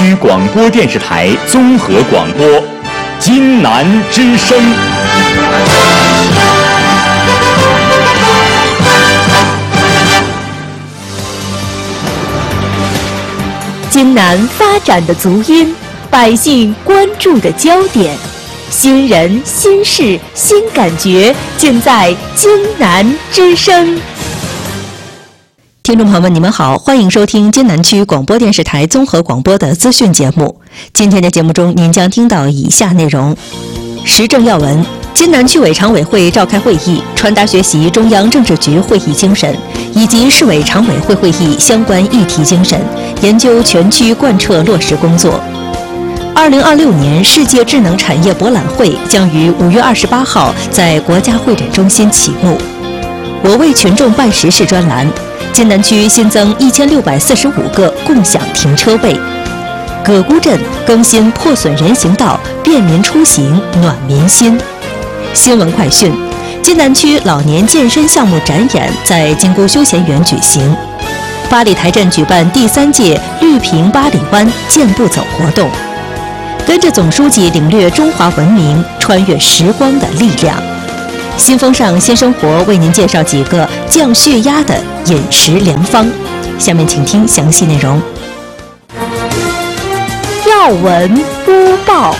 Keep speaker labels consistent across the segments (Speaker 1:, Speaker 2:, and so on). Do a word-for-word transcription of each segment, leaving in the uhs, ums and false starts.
Speaker 1: 广播电视台综合广播，津南之声。
Speaker 2: 津南发展的足音，百姓关注的焦点，新人、新事、新感觉，尽在津南之声。
Speaker 3: 听众朋友们，你们好，欢迎收听津南区广播电视台综合广播的资讯节目。今天的节目中，您将听到以下内容：时政要闻，津南区委常委会召开会议，传达学习中央政治局会议精神，以及市委常委会会议相关议题精神，研究全区贯彻落实工作。二零二六年世界智能产业博览会将于五月二十八号在国家会展中心启幕。我为群众办实事专栏，津南区新增一千六百四十五个共享停车位。葛沽镇更新破损人行道，便民出行，暖民心。新闻快讯：津南区老年健身项目展演在金沟休闲园举行。八里台镇举办第三届绿屏八里湾健步走活动。跟着总书记领略中华文明，穿越时光的力量。新风尚新生活为您介绍几个降血压的饮食良方。下面请听详细内容。
Speaker 2: 要闻播报。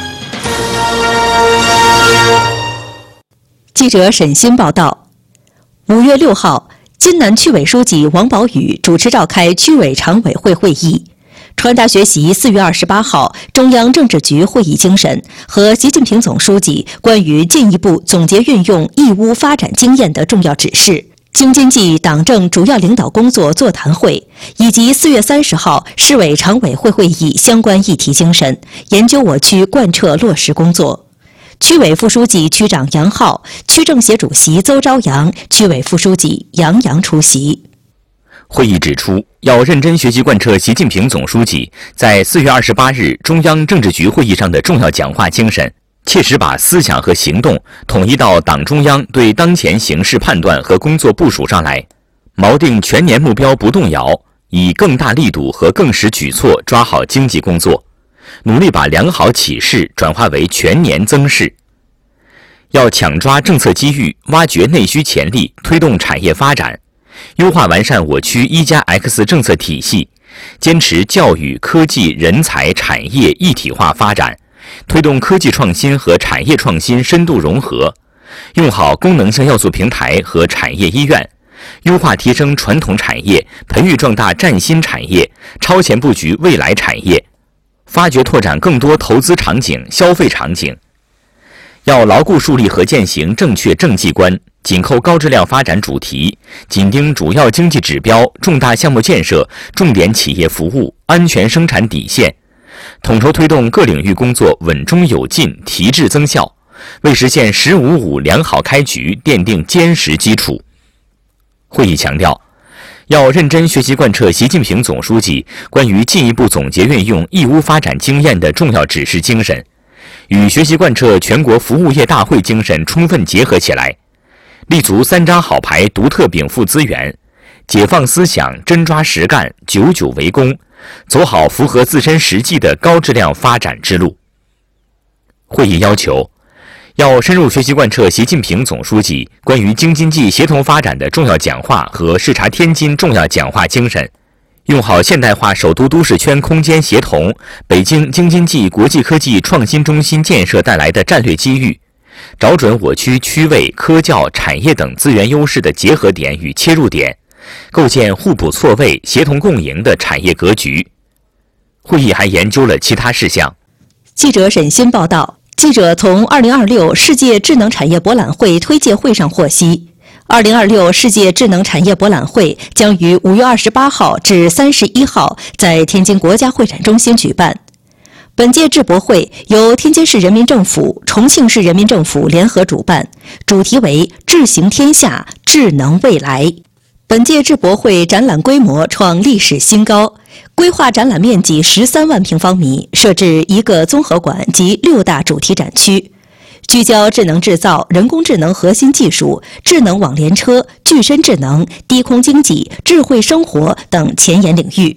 Speaker 3: 记者沈鑫报道，五月六号，津南区委书记王宝宇主持召开区委常委会会议，传达学习四月二十八号中央政治局会议精神和习近平总书记关于进一步总结运用义乌发展经验的重要指示，京津冀党政主要领导工作座谈会，以及四月三十号市委常委会会议相关议题精神，研究我区贯彻落实工作。区委副书记、区长杨浩，区政协主席邹朝阳，区委副书记杨洋出席。
Speaker 1: 会议指出，要认真学习贯彻习近平总书记在四月二十八日中央政治局会议上的重要讲话精神，切实把思想和行动统一到党中央对当前形势判断和工作部署上来，锚定全年目标不动摇，以更大力度和更实举措抓好经济工作，努力把良好启示转化为全年增势。要抢抓政策机遇，挖掘内需潜力，推动产业发展，优化完善我区一加 X 政策体系，坚持教育、科技、人才、产业一体化发展，推动科技创新和产业创新深度融合，用好功能性要素平台和产业医院，优化提升传统产业，培育壮大崭新产业，超前布局未来产业，发掘拓展更多投资场景、消费场景。要牢固树立和践行正确政绩观，紧扣高质量发展主题，紧盯主要经济指标、重大项目建设、重点企业服务、安全生产底线，统筹推动各领域工作稳中有进、提质增效，为实现“十五五”良好开局奠定坚实基础。会议强调，要认真学习贯彻习近平总书记关于进一步总结运用义乌发展经验的重要指示精神，与学习贯彻全国服务业大会精神充分结合起来，立足三张好牌独特禀赋资源，解放思想，真抓实干，久久为功，走好符合自身实际的高质量发展之路。会议要求，要深入学习贯彻习近平总书记关于京津冀协同发展的重要讲话和视察天津重要讲话精神，用好现代化首都都市圈空间协同、北京京津冀国际科技创新中心建设带来的战略机遇，找准我区区位、科教、产业等资源优势的结合点与切入点，构建互补错位、协同共赢的产业格局。会议还研究了其他事项。
Speaker 3: 记者沈鑫报道，记者从二零二六世界智能产业博览会推介会上获悉，二零二六世界智能产业博览会将于五月二十八号至三十一号在天津国家会展中心举办。本届智博会由天津市人民政府、重庆市人民政府联合主办，主题为“智行天下，智能未来”。本届智博会展览规模创历史新高，规划展览面积十三万平方米，设置一个综合馆及六大主题展区，聚焦智能制造、人工智能核心技术、智能网联车、具身智能、低空经济、智慧生活等前沿领域，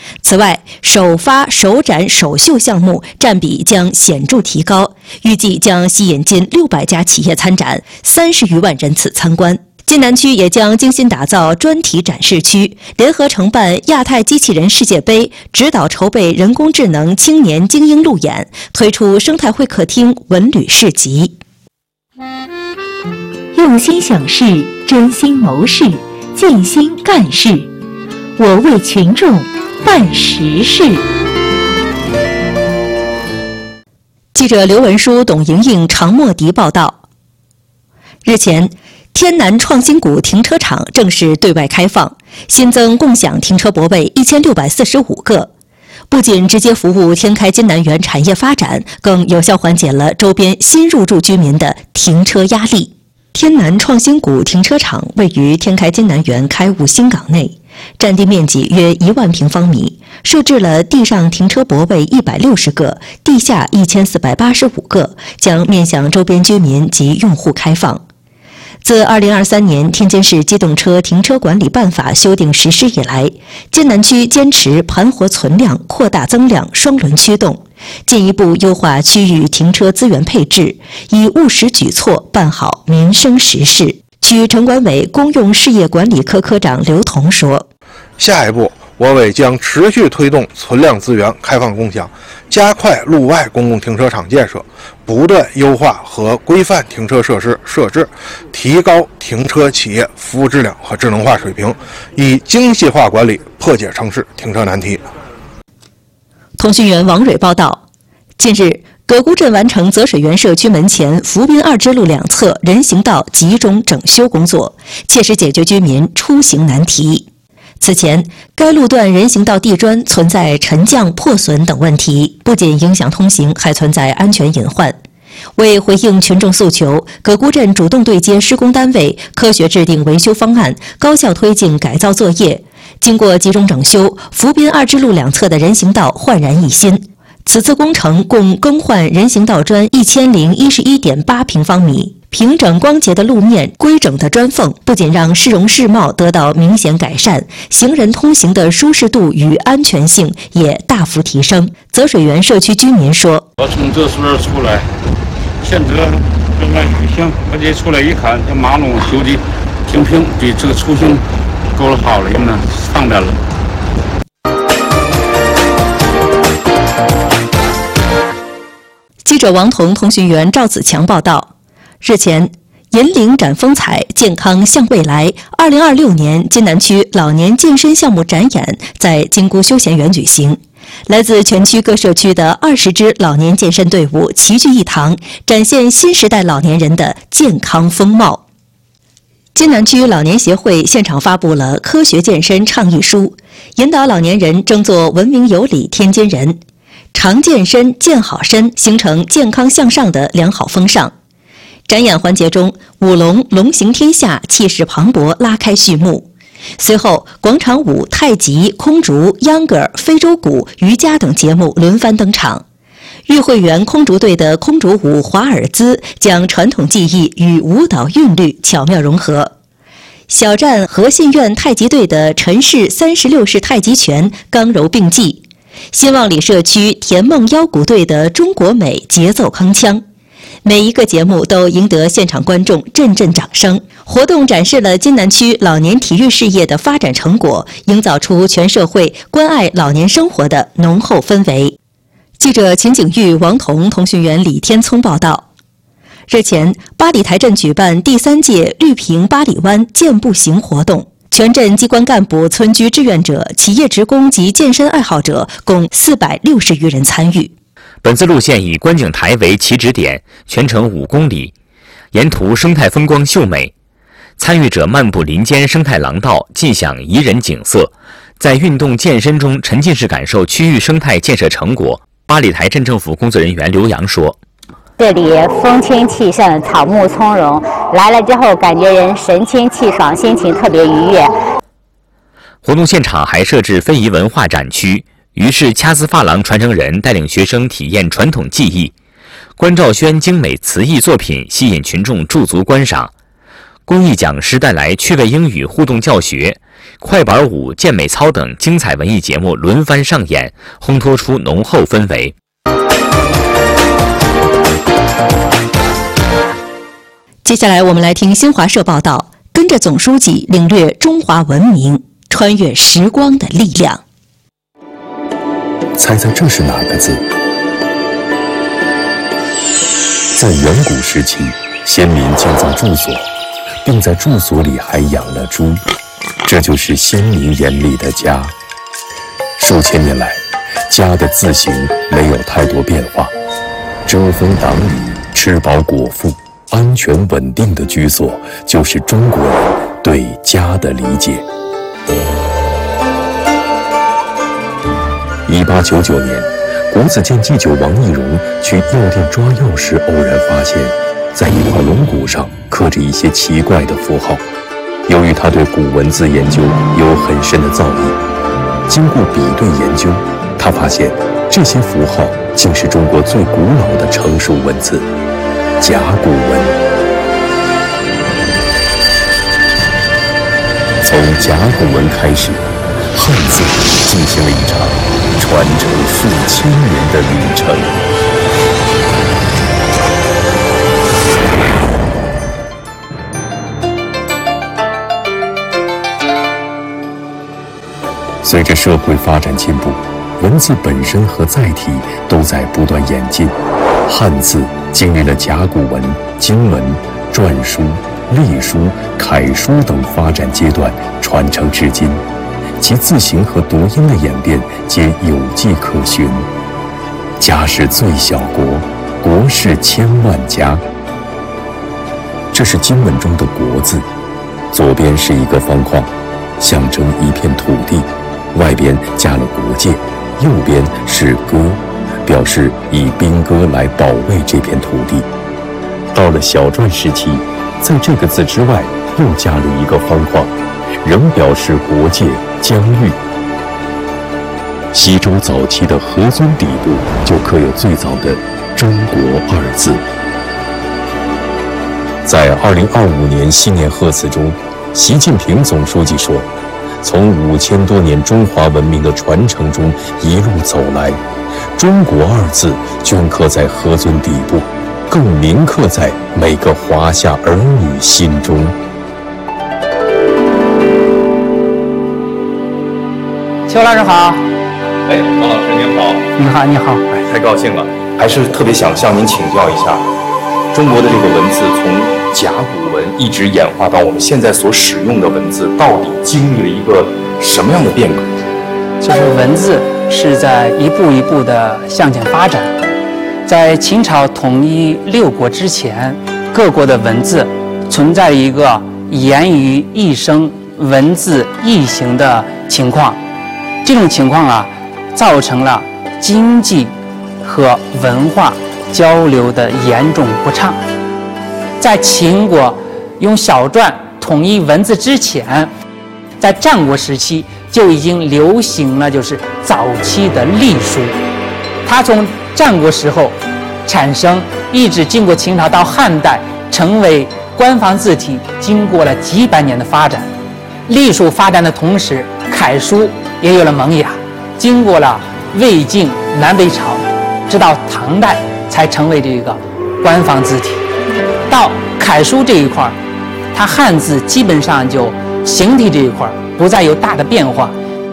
Speaker 3: 此外，首发、首展、首秀项目占比将显著提高，预计将吸引近六百家企业参展，三十余万人次参观。津南区也将精心打造专题展示区，联合承办亚太机器人世界杯，指导筹备人工智能青年精英路演，推出生态会客厅文旅市集。
Speaker 2: 用心想事，真心谋事，尽心干事，我为群众办实事。
Speaker 3: 记者刘文书、董莹莹、常默迪报道。日前，天南创新谷停车场正式对外开放，新增共享停车泊位一千六百四十五个，不仅直接服务天开津南园产业发展，更有效缓解了周边新入住居民的停车压力。天南创新谷停车场位于天开津南园开务新港内，占地面积约一万平方米，设置了地上停车泊位一百六十个，地下一千四百八十五个，将面向周边居民及用户开放。自二零二三年天津市机动车停车管理办法修订实施以来，津南区坚持盘活存量、扩大增量双轮驱动，进一步优化区域停车资源配置，以务实举措办好民生实事。区城管委公用事业管理科科长刘彤说：“
Speaker 4: 下一步，我委将持续推动存量资源开放共享，加快路外公共停车场建设，不断优化和规范停车设施设置，提高停车企业服务质量和智能化水平，以精细化管理破解城市停车难题。”
Speaker 3: 通讯员王蕊报道，近日，葛沽镇完成泽水园社区门前福滨二支路两侧人行道集中整修工作，切实解决居民出行难题。此前，该路段人行道地砖存在沉降、破损等问题，不仅影响通行，还存在安全隐患。为回应群众诉求，葛沽镇主动对接施工单位，科学制定维修方案，高效推进改造作业。经过集中整修，福滨二支路两侧的人行道焕然一新。此次工程共更换人行道砖一千零一十一点八平方米，平整光洁的路面、规整的砖缝，不仅让市容市貌得到明显改善，行人通行的舒适度与安全性也大幅提升。泽水园社区居民说：“
Speaker 5: 我从这水出来，现在这个雨行，我这出来一看，这马路修的挺平，比这个出行够了好了，也呢方便了。”
Speaker 3: 记者王彤、通讯员赵子强报道，日前，银铃展风采，健康向未来二零二六年津南区老年健身项目展演在金沽休闲园举行。来自全区各社区的二十支老年健身队伍齐聚一堂，展现新时代老年人的健康风貌。津南区老年协会现场发布了科学健身倡议书，引导老年人争做文明有礼天津人。常健身、健好身，形成健康向上的良好风尚。展演环节中，舞龙龙行天下，气势磅礴，拉开序幕。随后，广场舞、太极、空竹、秧歌、非洲鼓、瑜伽等节目轮番登场。玉慧园空竹队的空竹舞华尔兹将传统技艺与舞蹈韵律巧妙融合。小站和信院太极队的陈氏三十六式太极拳刚柔并济。新旺里社区田梦腰鼓队的中国美节奏铿锵，每一个节目都赢得现场观众阵阵掌声。活动展示了津南区老年体育事业的发展成果，营造出全社会关爱老年生活的浓厚氛围。记者秦景玉、王彤，通讯员李天聪报道。日前，八里台镇举办第三届绿屏八里湾健步行活动。全镇机关干部、村居志愿者、企业职工及健身爱好者共四百六十余人参与。
Speaker 1: 本次路线以观景台为起止点，全程五公里，沿途生态风光秀美。参与者漫步林间生态廊道，尽享宜人景色，在运动健身中沉浸式感受区域生态建设成果。八里台镇政府工作人员刘洋说：“
Speaker 6: 这里风清气盛，草木葱茏，来了之后感觉人神清气爽，心情特别愉悦。”
Speaker 1: 活动现场还设置非遗文化展区，于是掐丝珐琅传承人带领学生体验传统技艺。关兆轩精美瓷艺作品吸引群众驻足观赏。公益讲师带来趣味英语互动教学， 快板舞、健美操等精彩文艺节目轮番上演，烘托出浓厚氛围。
Speaker 3: 接下来我们来听新华社报道，跟着总书记领略中华文明，穿越时光的力量。
Speaker 7: 猜猜这是哪个字？在远古时期，先民建造住所，并在住所里还养了猪，这就是先民眼里的家。数千年来，家的字形没有太多变化，遮风挡雨、吃饱果腹、安全稳定的居所，就是中国人对家的理解。一八九九年，国子监祭酒王懿荣去药店抓药时，偶然发现，在一块龙骨上刻着一些奇怪的符号。由于他对古文字研究有很深的造诣，经过比对研究，他发现这些符号竟是中国最古老的成书文字——甲骨文。从甲骨文开始，汉字进行了一场传承数千年的旅程。随着社会发展进步，文字本身和载体都在不断演进。汉字经历了甲骨文、经文、篆书、隶书、楷书等发展阶段，传承至今，其字形和读音的演变皆有迹可循。家是最小国，国是千万家。这是经文中的国字，左边是一个方框，象征一片土地，外边加了国界，右边是戈，表示以兵戈来保卫这片土地。到了小篆时期，在这个字之外又加了一个方框，仍表示国界疆域。西周早期的河尊底部就刻有最早的中国二字。在二零二五年新年贺词中，习近平总书记说，从五千多年中华文明的传承中一路走来，中国二字镌刻在河尊底部，更铭刻在每个华夏儿女心中。
Speaker 8: 邱老师好。
Speaker 9: 哎，王老师您好。
Speaker 8: 你好，你好。
Speaker 9: 哎，太高兴了，还是特别想向您请教一下，中国的这个文字从甲骨文一直演化到我们现在所使用的文字，到底经历了一个什么样的变革？
Speaker 8: 就是文字是在一步一步的向前发展。在秦朝统一六国之前，各国的文字存在一个言语异声、文字异形的情况。这种情况啊，造成了经济和文化交流的严重不畅。在秦国用小篆统一文字之前，在战国时期就已经流行了，就是早期的隶书。它从战国时候产生，一直经过秦朝到汉代成为官方字体，经过了几百年的发展。隶书发展的同时，楷书也有了萌芽，经过了魏晋南北朝，直到唐代才成为这个官方字体。到楷书这一块，它汉字基本上就形体这一块不再有大的变化。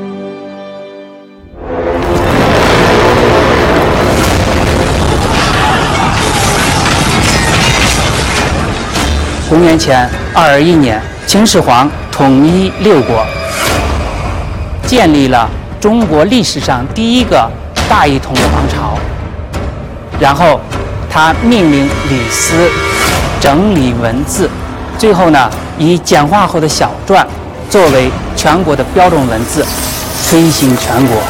Speaker 8: 公元前二二一年，秦始皇统一六国，建立了中国历史上第一个大一统的王朝。然后他命令李斯整理文字，最后呢，以简化后的小篆作为全国的标准文字，推行全国。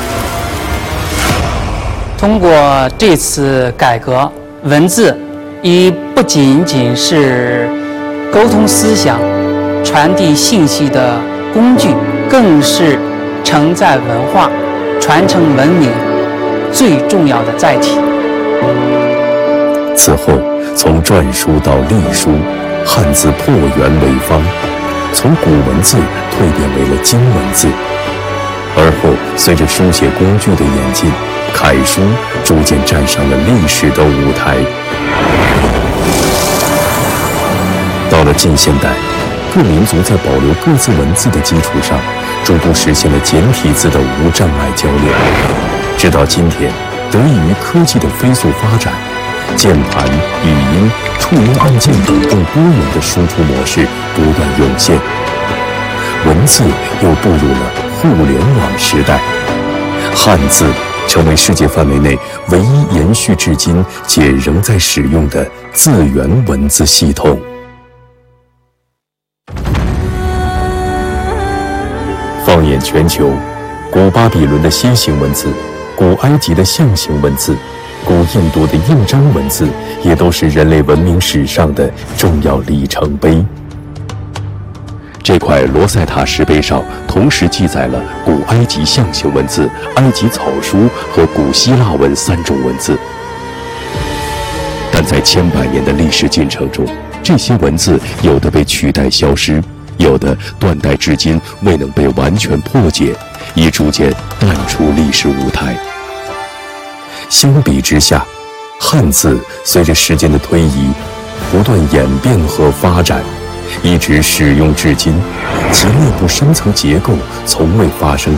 Speaker 8: 通过这次改革，文字已不仅仅是沟通思想、传递信息的工具，更是承载文化、传承文明最重要的载体。
Speaker 7: 此后，从篆书到隶书，汉字破圆为方， 从古文字蜕变为了今文字。而后，随着书写工具的演进，楷书逐渐站上了历史的舞台。到了近现代，各民族在保留各自文字的基础上，逐步实现了简体字的无障碍交流。直到今天，得益于科技的飞速发展，键盘、语音、触摸按键等更多元的输出模式不断涌现，文字又步入了互联网时代。汉字成为世界范围内唯一延续至今且仍在使用的字源文字系统。放眼全球，古巴比伦的楔形文字、古埃及的象形文字、古印度的印章文字，也都是人类文明史上的重要里程碑。这块罗塞塔石碑上同时记载了古埃及象形文字、埃及草书和古希腊文三种文字。但在千百年的历史进程中，这些文字有的被取代消失，有的断代至今未能被完全破解，已逐渐淡出历史舞台。相比之下，汉字随着时间的推移不断演变和发展，一直使用至今，其内部深层结构从未发生